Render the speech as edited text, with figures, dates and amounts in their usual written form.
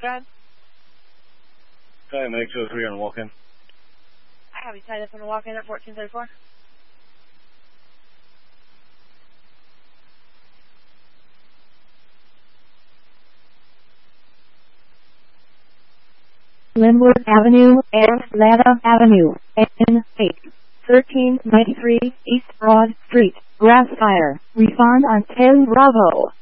Go ahead. Go ahead, make 203 on walk-in. I have you tied up on a walk-in at 1434. Linwood Avenue and Latta Avenue, N8, 1393 East Broad Street, Grassfire. Refund on 10 Bravo.